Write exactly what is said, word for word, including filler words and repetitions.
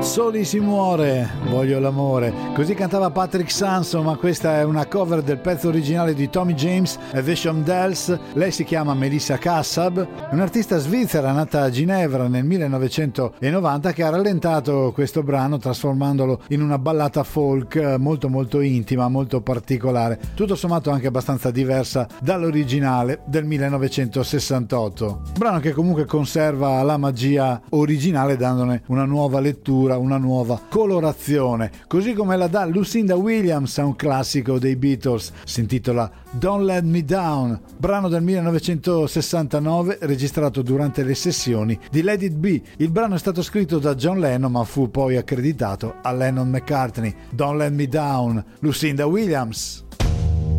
Soli si muore, voglio l'amore. Così cantava Patrick Sanson, ma questa è una cover del pezzo originale di Tommy James e The Shondells. Lei si chiama Melissa Kassab, un'artista svizzera nata a Ginevra nel millenovecentonovanta che ha rallentato questo brano trasformandolo in una ballata folk molto molto intima, molto particolare, tutto sommato anche abbastanza diversa dall'originale del millenovecentosessantotto. Brano che comunque conserva la magia originale dandone una nuova lettura, una nuova colorazione, così come la dà Lucinda Williams a un classico dei Beatles, si intitola Don't Let Me Down, brano del millenovecentosessantanove registrato durante le sessioni di Let It Be. Il brano è stato scritto da John Lennon ma fu poi accreditato a Lennon-McCartney. Don't Let Me Down, Lucinda Williams.